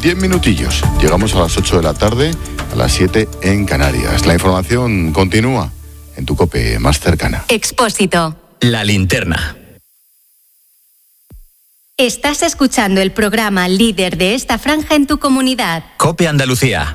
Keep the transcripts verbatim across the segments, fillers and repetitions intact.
diez minutillos. Llegamos a las ocho de la tarde, a las siete en Canarias. La información continúa en tu COPE más cercana. Expósito. La linterna. Estás escuchando el programa líder de esta franja en tu comunidad. COPE Andalucía.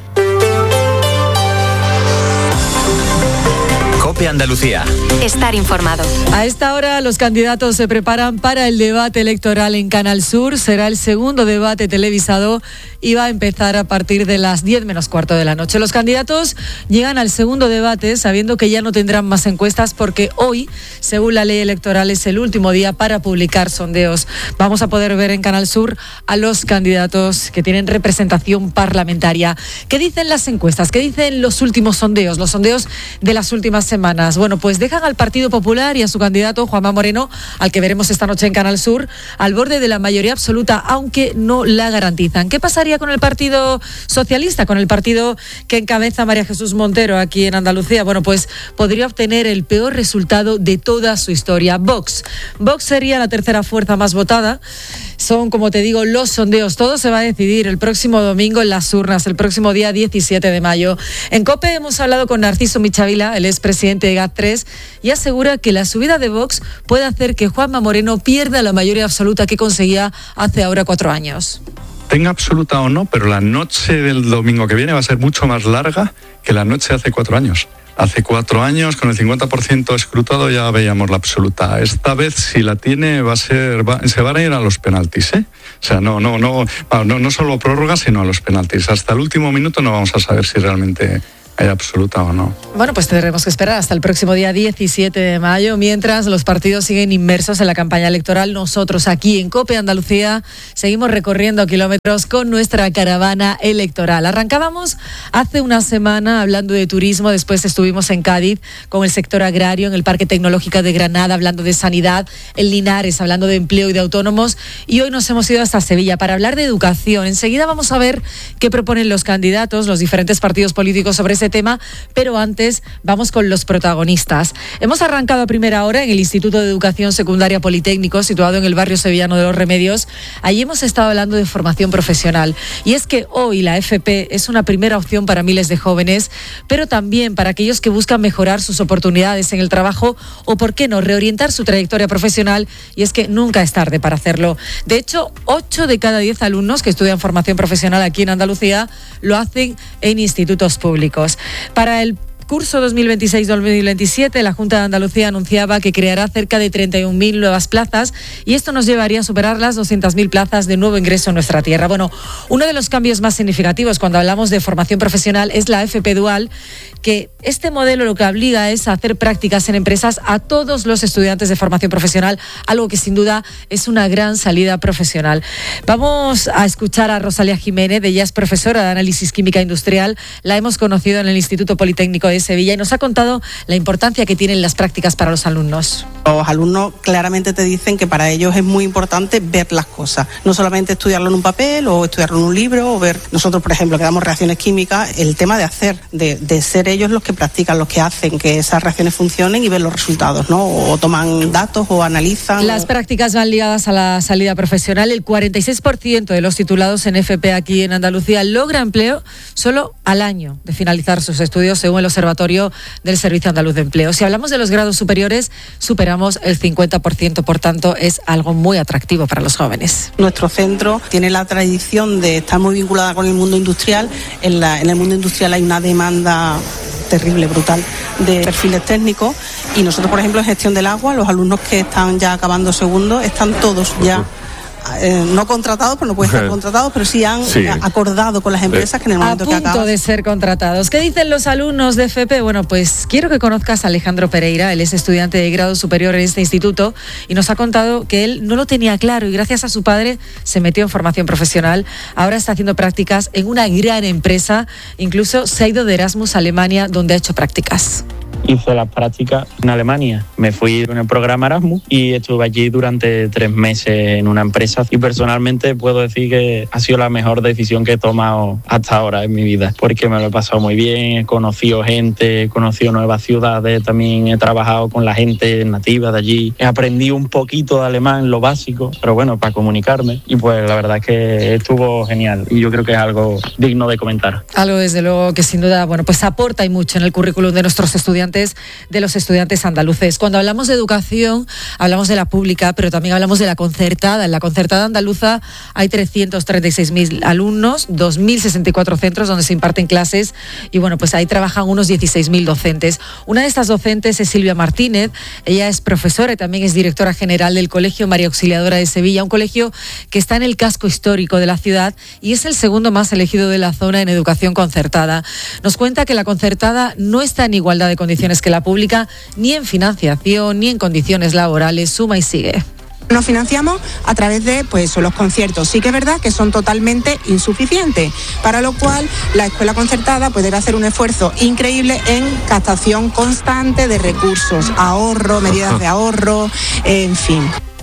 COPE Andalucía. Estar informado. A esta hora los candidatos se preparan para el debate electoral en Canal Sur. Será el segundo debate televisado y va a empezar a partir de las diez menos cuarto de la noche. Los candidatos llegan al segundo debate sabiendo que ya no tendrán más encuestas porque hoy, según la ley electoral, es el último día para publicar sondeos. Vamos a poder ver en Canal Sur a los candidatos que tienen representación parlamentaria. ¿Qué dicen las encuestas? ¿Qué dicen los últimos sondeos? Los sondeos de las últimas semanas. Semanas. Bueno, pues dejan al Partido Popular y a su candidato Juanma Moreno, al que veremos esta noche en Canal Sur, al borde de la mayoría absoluta, aunque no la garantizan. ¿Qué pasaría con el Partido Socialista, con el partido que encabeza María Jesús Montero aquí en Andalucía? Bueno, pues podría obtener el peor resultado de toda su historia. Vox. Vox sería la tercera fuerza más votada. Son, como te digo, los sondeos. Todo se va a decidir el próximo domingo en las urnas, el próximo día diecisiete de mayo. En COPE hemos hablado con Narciso Michavila, el expresidente de GAT tres, y asegura que la subida de Vox puede hacer que Juanma Moreno pierda la mayoría absoluta que conseguía hace ahora cuatro años. Tenga absoluta o no, pero la noche del domingo que viene va a ser mucho más larga que la noche de hace cuatro años. Hace cuatro años, con el cincuenta por ciento escrutado, ya veíamos la absoluta. Esta vez, si la tiene, va a ser, va, se van a ir a los penaltis, ¿eh? O sea, no, no, no, no, no solo prórroga, sino a los penaltis. Hasta el último minuto no vamos a saber si realmente hay absoluta o no. Bueno, pues tendremos que esperar hasta el próximo día diecisiete de mayo. Mientras los partidos siguen inmersos en la campaña electoral, nosotros aquí en COPE Andalucía seguimos recorriendo kilómetros con nuestra caravana electoral. Arrancábamos hace una semana hablando de turismo, después estuvimos en Cádiz con el sector agrario, en el Parque Tecnológico de Granada hablando de sanidad, en Linares hablando de empleo y de autónomos, y hoy nos hemos ido hasta Sevilla para hablar de educación. Enseguida vamos a ver qué proponen los candidatos, los diferentes partidos políticos sobre ese tema, pero antes vamos con los protagonistas. Hemos arrancado a primera hora en el Instituto de Educación Secundaria Politécnico, situado en el barrio sevillano de Los Remedios. Allí hemos estado hablando de formación profesional, y es que hoy la F P es una primera opción para miles de jóvenes, pero también para aquellos que buscan mejorar sus oportunidades en el trabajo o, por qué no, reorientar su trayectoria profesional, y es que nunca es tarde para hacerlo. De hecho, ocho de cada diez alumnos que estudian formación profesional aquí en Andalucía lo hacen en institutos públicos. Para el curso dos mil veintiséis dos mil veintisiete, la Junta de Andalucía anunciaba que creará cerca de treinta y un mil nuevas plazas, y esto nos llevaría a superar las doscientas mil plazas de nuevo ingreso en nuestra tierra. Bueno, uno de los cambios más significativos cuando hablamos de formación profesional es la F P Dual, que este modelo lo que obliga es a hacer prácticas en empresas a todos los estudiantes de formación profesional, algo que sin duda es una gran salida profesional. Vamos a escuchar a Rosalía Jiménez, ella es profesora de Análisis Química Industrial, la hemos conocido en el Instituto Politécnico de Sevilla y nos ha contado la importancia que tienen las prácticas para los alumnos. Los alumnos claramente te dicen que para ellos es muy importante ver las cosas, no solamente estudiarlo en un papel o estudiarlo en un libro o ver, nosotros por ejemplo que damos reacciones químicas, el tema de hacer, de, de ser ellos los que practican, los que hacen que esas reacciones funcionen y ver los resultados, ¿no? O toman datos o analizan. Las prácticas van ligadas a la salida profesional. El cuarenta y seis por ciento de los titulados en F P aquí en Andalucía logra empleo solo al año de finalizar sus estudios, según el Observatorio del Servicio Andaluz de Empleo. Si hablamos de los grados superiores, superamos el cincuenta por ciento, por tanto es algo muy atractivo para los jóvenes. Nuestro centro tiene la tradición de estar muy vinculada con el mundo industrial. En, la, en el mundo industrial hay una demanda terrible, brutal, de perfiles técnicos, y nosotros, por ejemplo, en gestión del agua, los alumnos que están ya acabando segundo están todos ya Eh, no contratados, pero no pueden estar contratados, pero sí han sí. acordado con las empresas que en el momento a que acaban. A punto de ser contratados. ¿Qué dicen los alumnos de F P? Bueno, pues quiero que conozcas a Alejandro Pereira, él es estudiante de grado superior en este instituto y nos ha contado que él no lo tenía claro y gracias a su padre se metió en formación profesional. Ahora está haciendo prácticas en una gran empresa, incluso se ha ido de Erasmus a Alemania, donde ha hecho prácticas. hice las prácticas en Alemania. Me fui en el programa Erasmus y estuve allí durante tres meses en una empresa y personalmente puedo decir que ha sido la mejor decisión que he tomado hasta ahora en mi vida, porque me lo he pasado muy bien, he conocido gente, he conocido nuevas ciudades, también he trabajado con la gente nativa de allí, he aprendido un poquito de alemán, lo básico, pero bueno, para comunicarme, y pues la verdad es que estuvo genial y yo creo que es algo digno de comentar. Algo desde luego que sin duda, bueno, pues aporta y mucho en el currículum de nuestros estudiantes, de los estudiantes andaluces. Cuando hablamos de educación, hablamos de la pública, pero también hablamos de la concertada. En la concertada andaluza hay trescientos treinta y seis mil alumnos, dos mil sesenta y cuatro centros donde se imparten clases y bueno, pues ahí trabajan unos dieciséis mil docentes. Una de estas docentes es Silvia Martínez, ella es profesora y también es directora general del Colegio María Auxiliadora de Sevilla, un colegio que está en el casco histórico de la ciudad y es el segundo más elegido de la zona en educación concertada. Nos cuenta que la concertada no está en igualdad de condiciones que la pública, ni en financiación, ni en condiciones laborales. Suma y sigue. Nos financiamos a través de pues, los conciertos. Sí que es verdad que son totalmente insuficientes, para lo cual la escuela concertada puede hacer un esfuerzo increíble en captación constante de recursos, ahorro, medidas de ahorro, en fin.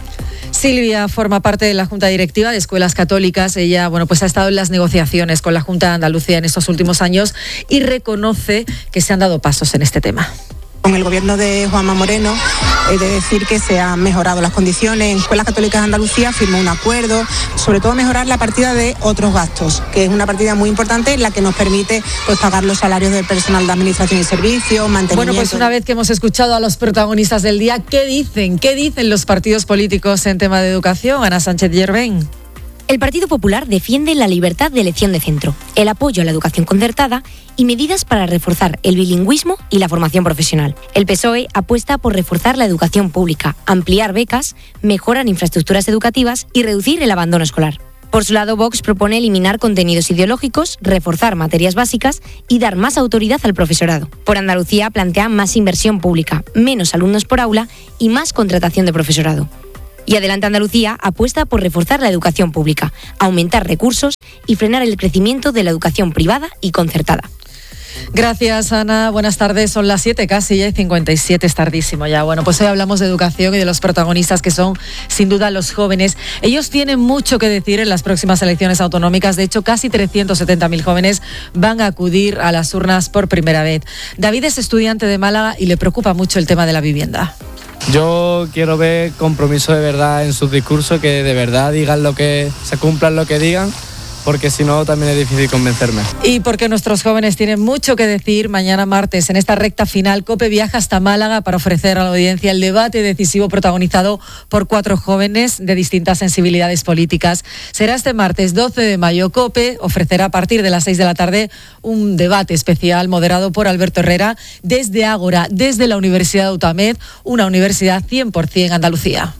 Silvia forma parte de la Junta Directiva de Escuelas Católicas. Ella, bueno, pues ha estado en las negociaciones con la Junta de Andalucía en estos últimos años y reconoce que se han dado pasos en este tema. Con el gobierno de Juanma Moreno, he de decir que se han mejorado las condiciones. En Escuelas Católicas de Andalucía firmó un acuerdo, sobre todo mejorar la partida de otros gastos, que es una partida muy importante, la que nos permite pues pagar los salarios del personal de administración y servicios, mantenimiento. Bueno, pues una vez que hemos escuchado a los protagonistas del día, ¿qué dicen? ¿Qué dicen los partidos políticos en tema de educación? Ana Sánchez Yerbén. El Partido Popular defiende la libertad de elección de centro, el apoyo a la educación concertada y medidas para reforzar el bilingüismo y la formación profesional. El P S O E apuesta por reforzar la educación pública, ampliar becas, mejorar infraestructuras educativas y reducir el abandono escolar. Por su lado, Vox propone eliminar contenidos ideológicos, reforzar materias básicas y dar más autoridad al profesorado. Por Andalucía plantea más inversión pública, menos alumnos por aula y más contratación de profesorado. Y Adelante Andalucía apuesta por reforzar la educación pública, aumentar recursos y frenar el crecimiento de la educación privada y concertada. Gracias, Ana. Buenas tardes. Son las siete casi, ya hay cincuenta y siete, es tardísimo ya. Bueno, pues hoy hablamos de educación y de los protagonistas que son, sin duda, los jóvenes. Ellos tienen mucho que decir en las próximas elecciones autonómicas. De hecho, casi trescientos setenta mil jóvenes van a acudir a las urnas por primera vez. David es estudiante de Málaga y le preocupa mucho el tema de la vivienda. Yo quiero ver compromiso de verdad en sus discursos, que de verdad digan lo que, se cumplan lo que digan, porque si no también es difícil convencerme. Y porque nuestros jóvenes tienen mucho que decir, mañana martes, en esta recta final, COPE viaja hasta Málaga para ofrecer a la audiencia el debate decisivo protagonizado por cuatro jóvenes de distintas sensibilidades políticas. Será este martes doce de mayo. COPE ofrecerá a partir de las seis de la tarde un debate especial moderado por Alberto Herrera desde Ágora, desde la Universidad de UTAMED, una universidad cien por ciento Andalucía.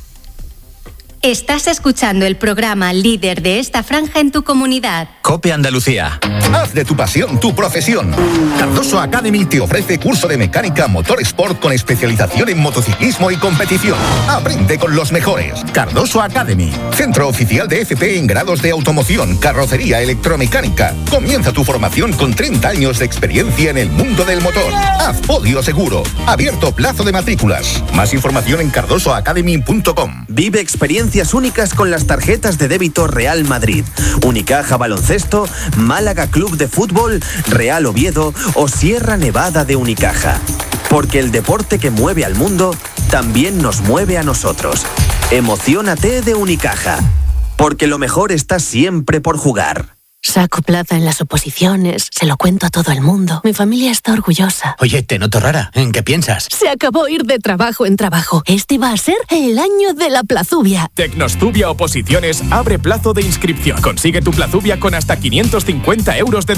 Estás escuchando el programa líder de esta franja en tu comunidad. COPE Andalucía. Haz de tu pasión tu profesión. Cardoso Academy te ofrece curso de mecánica motor sport con especialización en motociclismo y competición. Aprende con los mejores. Cardoso Academy, centro oficial de F P en grados de automoción, carrocería, electromecánica. Comienza tu formación con treinta años de experiencia en el mundo del motor. Haz podio seguro. Abierto plazo de matrículas. Más información en cardoso academy punto com. Vive experiencias únicas con las tarjetas de débito Real Madrid, Unicaja Baloncesto, Málaga Club de Fútbol, Real Oviedo o Sierra Nevada de Unicaja. Porque el deporte que mueve al mundo también nos mueve a nosotros. Emociónate de Unicaja. Porque lo mejor está siempre por jugar. Saco plaza en las oposiciones, se lo cuento a todo el mundo. Mi familia está orgullosa. Oye, te noto rara. ¿En qué piensas? Se acabó ir de trabajo en trabajo. Este va a ser el año de la plazubia. Tecnostubia Oposiciones abre plazo de inscripción. Consigue tu plazubia con hasta quinientos cincuenta euros de